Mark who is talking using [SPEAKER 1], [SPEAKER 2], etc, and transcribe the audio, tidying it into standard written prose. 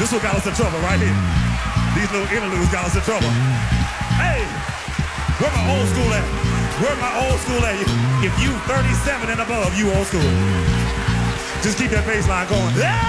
[SPEAKER 1] This one got us in trouble right here. These little interludes got us in trouble. Hey, where my old school at? Where my old school at? If you 37 and above, you old school. Just keep that bass line going.